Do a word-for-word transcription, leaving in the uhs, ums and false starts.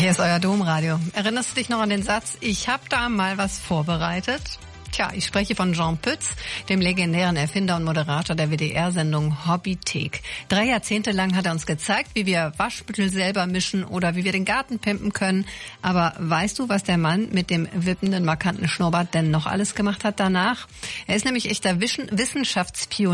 Hier ist euer Domradio. Erinnerst du dich noch an den Satz, ich habe da mal was vorbereitet? Tja, ich spreche von Jean Pütz, dem legendären Erfinder und Moderator der W D R-Sendung Hobbythek. Drei Jahrzehnte lang hat er uns gezeigt, wie wir Waschmittel selber mischen oder wie wir den Garten pimpen können. Aber weißt du, was der Mann mit dem wippenden, markanten Schnurrbart denn noch alles gemacht hat danach? Er ist nämlich echter Wischen- Wissenschaftspionier.